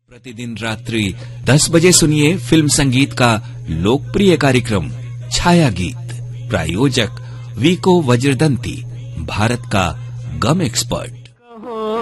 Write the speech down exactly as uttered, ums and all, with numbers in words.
प्रतिदिन रात्रि दस बजे सुनिए फिल्म संगीत का लोकप्रिय कार्यक्रम छाया गीत। प्रायोजक वीको वज्रदंती, भारत का गम एक्सपर्ट।